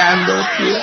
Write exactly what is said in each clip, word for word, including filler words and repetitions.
ambo pia.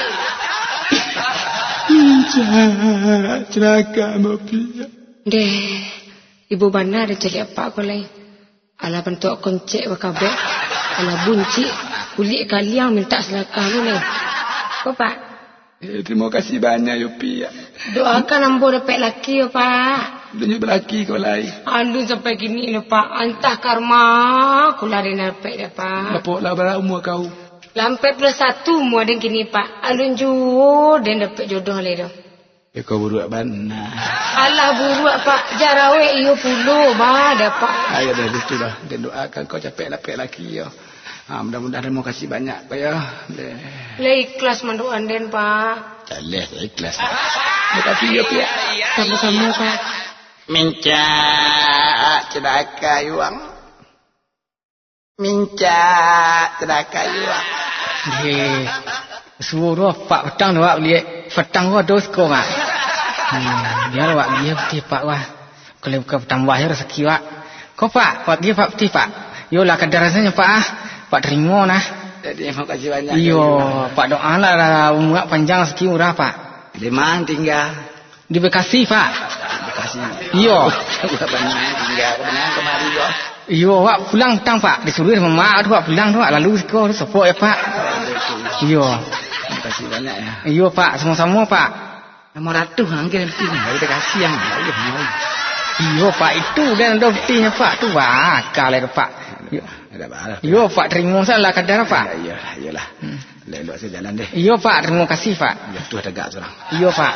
Minca celaka ambo pia. Deh, ibu bana ada cari apa kau lain? Ala bentuk koncek wakabe, ala bunci, kulit kaliang minta selakah lu lain. Kau pak? Eh, terima kasih banyak yo pia. Doakan ambo dapat laki yo pak. Dunia berlaki kau lain. Aduh sampai gini lo pak, antah karma, aku lari dapat dah pak. Lapor lah berapa umur kau? Lampai plus satu umur dan gini pak. Alun juo dan dapat jodoh le dah. Ya kau buruak bana. Alah buruak pak, jarawe iyo puluh bah dapat. Ayo dah itu dah. Dan doakan kau capek dapat laki yo. Ha, mudah-mudahan terima kasih banyak pak ya. Le ikhlas manduan den pak. Caleh ikhlas. Terima kasih ya pia. Sama-sama pak. Minca cedaka yuang. Minca cedaka yuang. Hei, suruh pak petang doa lihat petang gua dos kau mak. Hmm, dia awak dia peti pak wah. Kalau bukan petang wah rezeki wak. Kau pak, pak dia pak peti pak. Yolah kadar rasanya pak ah. Pak terima nah. Jadi terima kasih banyak. Iyo, pak doa lah umur panjang rezeki murah pak. Di mana tinggal? Di Bekasi pak. Bekasi. Iyo. Banyak tinggal benar kemari yo. Iyo, wak pulang tang pak. Disuruh sama mak tu wak pulang tu wak lalu sekolah tu support ya pak. Iyo. Terima kasih banyak ya. Iyo pak, sama-sama pak. Nomor ratu angin penting. Dari Bekasi yang ayo mau. Iyo pak itu dan ada buktinya pak tu wak kalau pak. Iyo. Ada apa? Iyo pak terima salah kadar pak. Iya, iyalah. Lelok saya jalan deh. Iyo pak, terima kasih pak. Ya tu tegak seorang. Iyo pak.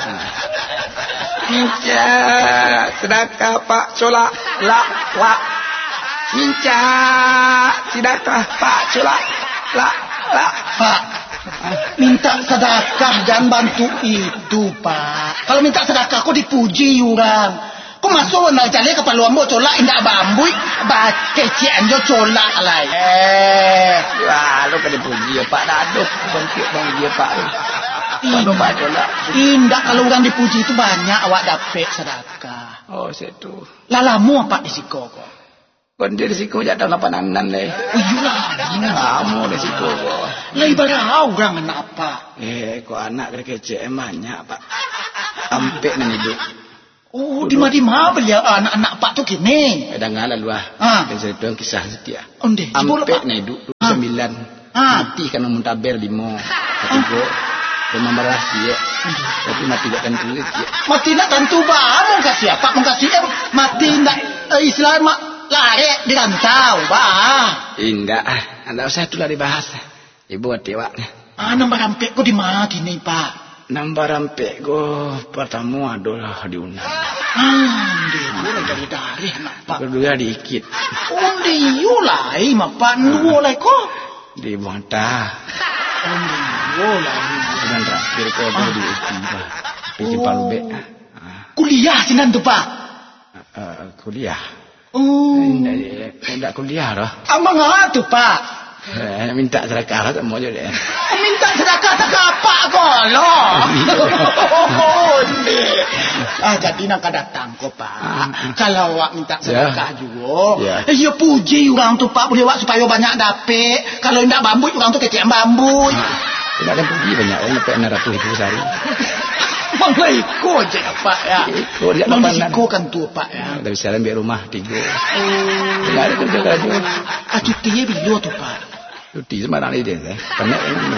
Minca sedekah pak cola la la. Minca sedekah pak cola la la. Pak, minta sedekah dan bantu itu pak. Kalau minta sedekah kok dipuji orang. Kau masuk nak cari kapal luambo colak indak bambui, bah kecian jo colak lai. Eh, wah, lu kena puji ya pak, aduh, bangkit bang dia pak. Kalau pak colak, indak kalau orang dipuji itu banyak awak dapat sedekah. oh situ. Lalamu apa risiko kau? Kon dia risiko jatuh lapanan le. Oh iyalah, kamu risiko kok. lah ibarat orang kenapa? Eh, kok anak kecil banyak pak. Ampe nan hidup. Oh, di mana-mana beliau anak-anak pak tu kini. Ada ngalah luah. Ah. Dan saya tuang kisah setia. Onde, jebol Ampe pak. na hidup sembilan. Ah. Mati kan muntaber lima. Ketiga. Lima belas dia. Tapi mati tak tentu dia. Mati nak tentu bah, mau kasih apa? Mau kasih em mati nak uh, Islam mak lari di rantau bah. Indah. Anda usah itulah dibahas. Ibu hati wak. Ah, nombor rampik kau di mana kini pak? Nambah rampek go pertama adalah diundang. Ah, dia boleh dari dari anak pak. Kedua dikit. Oh, dia lai mapan dua lai kok. Di Buantah. Oh, dia lai. Dan terakhir kau boleh di Istiba. Pergi Palube. Kuliah sinan tu pak. Kuliah. Oh. Tidak kuliah dah. Amang apa tu pak? Eh, minta sedekah lah tak mau je dia. Minta sedekah tak apa kau loh. Ah, jadi nak datang kau pak. Kalau awak minta sedekah juga, eh ya puji orang tu pak boleh awak supaya banyak dapat. Kalau tidak bambu orang tu kecil bambu. Tidak ada puji banyak orang dapat enam ratus ribu sehari. Manglah ikut je pak ya. Ikut dia Mang lapan. risiko kan tu pak ya. Tapi sekarang biar rumah tiga. Tidak ada kerja kerja. Ah, cutinya bila tu pak? Cuti sembarang ni dia. Banyak